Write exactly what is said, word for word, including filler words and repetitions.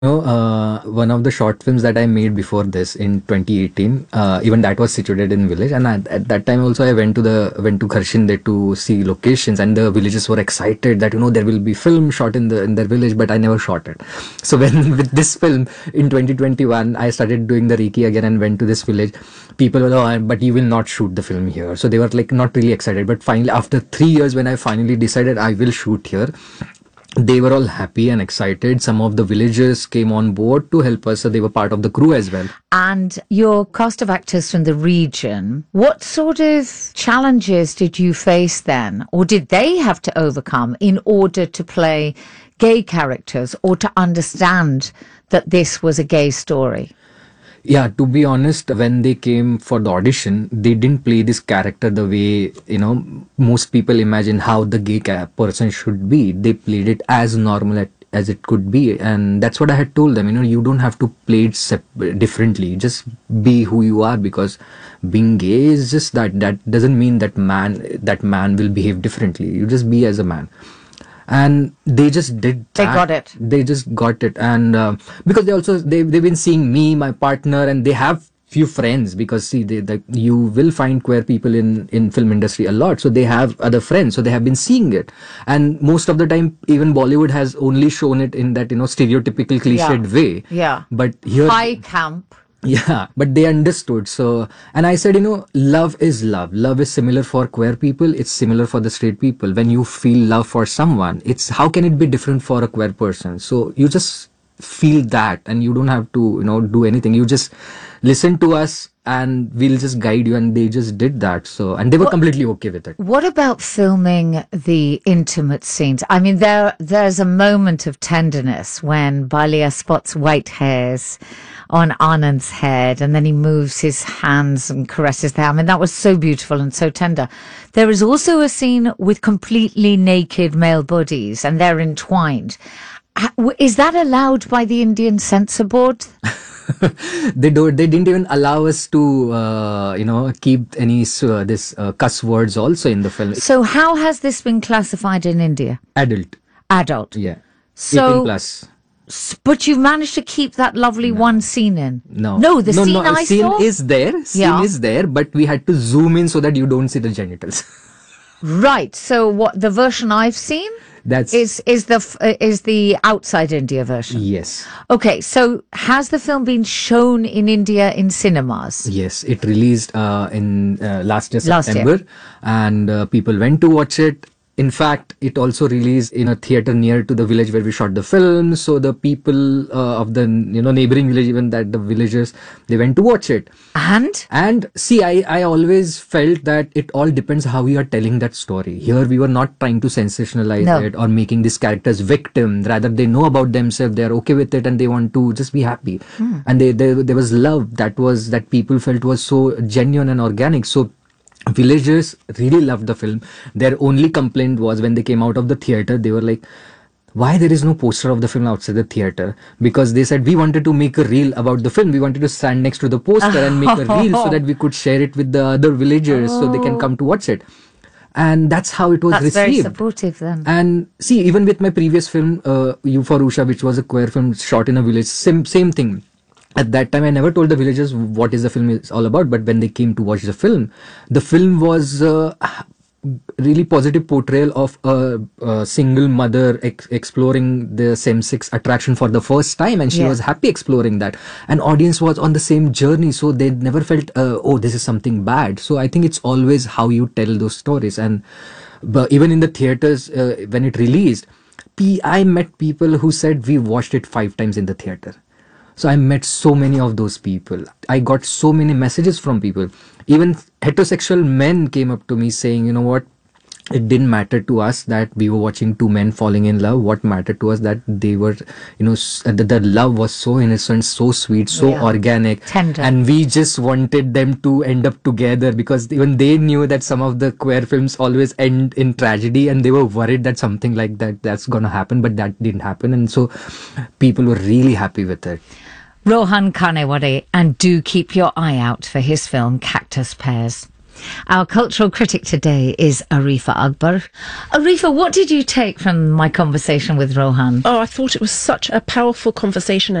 know, uh, one of the short films that I made before this in twenty eighteen, uh, even that was situated in village, and I, at that time also I went to the went to Kharshinde to see locations, and the villagers were excited that you know there will be film shot in the in their village, but I never shot it. So when with this film in twenty twenty-one, I started doing the Reiki again and went to this village. People were, oh, but you will not shoot the film here. So they were like not really excited. But finally, after three years, when I finally decided I will shoot here, they were all happy and excited. Some of the villagers came on board to help us, so they were part of the crew as well. And your cast of actors from the region, what sort of challenges did you face then? Or did they have to overcome in order to play gay characters or to understand that this was a gay story? Yeah, to be honest, when they came for the audition, they didn't play this character the way, you know, most people imagine how the gay ca- person should be. They played it as normal at, as it could be. And that's what I had told them, you know, you don't have to play it sep- differently. Just be who you are, because being gay is just that. That doesn't mean that man, that man will behave differently. You just be as a man. And they just did that. They got it. They just got it. And uh, because they also they they've been seeing me, my partner, and they have few friends, because see they, they you will find queer people in in film industry a lot, so they have other friends, so they have been seeing it. And most of the time even Bollywood has only shown it in that, you know, stereotypical cliched Yeah. way. Yeah. But here, High camp. yeah, but they understood. So, and I said, you know, love is love. Love is similar for queer people. It's similar for the straight people. When you feel love for someone, it's how can it be different for a queer person? So you just feel that, and you don't have to, you know, do anything. You just listen to us, and we'll just guide you. And they just did that. So, and they were What- completely okay with it. What about filming the intimate scenes? I mean, there there's a moment of tenderness when Balia spots white hairs on Anand's head, and then he moves his hands and caresses the hair. I mean, that was so beautiful and so tender. There is also a scene with completely naked male bodies, and they're entwined. Ha- w- Is that allowed by the Indian censor board? they don't. They didn't even allow us to, uh, you know, keep any uh, this uh, cuss words also in the film. So how has this been classified in India? Adult, Adult. yeah, So eighteen plus. S- But you've managed to keep that lovely one scene in. No, No, the no, scene no, I scene saw. is there. Scene Yeah. is there, but we had to zoom in so that you don't see the genitals. Right. So what the version I've seen That's is is the f- uh, is the outside India version. yes, Okay. So has the film been shown in India in cinemas? yes. It released uh, in uh, last year Last year. September, and uh, people went to watch it. In fact, it also released in a theater near to the village where we shot the film. So the people uh, of the you know neighboring village, even that the villagers, they went to watch it. And And see, I, I always felt that it all depends how you are telling that story. Here, we were not trying to sensationalize No. it or making these characters victim. Rather, they know about themselves, they are okay with it, and they want to just be happy. And they, they, there was love that was that people felt was so genuine and organic. So villagers really loved the film. Their only complaint was when they came out of the theater, they were like, why there is no poster of the film outside the theater? Because they said we wanted to make a reel about the film. We wanted to stand next to the poster and make a reel so that we could share it with the other villagers so they can come to watch it. And that's how it was that's very received. supportive then. And see, even with my previous film, uh, You for Usha, which was a queer film shot in a village, same same thing. At that time, I never told the villagers what is the film is all about. But when they came to watch the film, the film was uh, really positive portrayal of a, a single mother ex- exploring the same-sex attraction for the first time, and she Yeah. was happy exploring that. And audience was on the same journey, so they never felt, uh, oh, this is something bad. So I think it's always how you tell those stories. And but even in the theaters, uh, when it released, P- I met people who said we watched it five times in the theater. So I met so many of those people. I got so many messages from people. Even heterosexual men came up to me saying, you know what, it didn't matter to us that we were watching two men falling in love. What mattered to us that they were, you know, s- that the love was so innocent, so sweet, so Yeah. organic. Tender. And we just wanted them to end up together, because even they knew that some of the queer films always end in tragedy, and they were worried that something like that that's going to happen, but that didn't happen. And so people were really happy with it. Rohan Kanewade, and do keep your eye out for his film Cactus Pears. Our cultural critic today is Arifa Akbar. Arifa, what did you take from my conversation with Rohan? Oh, I thought it was such a powerful conversation.